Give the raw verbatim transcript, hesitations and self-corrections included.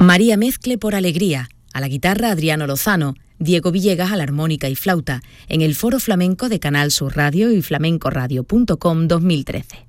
María Mezcle por Alegría, a la guitarra Adriano Lozano, Diego Villegas a la armónica y flauta, en el Foro Flamenco de Canal Sur Radio y flamencoradio punto com dos mil trece.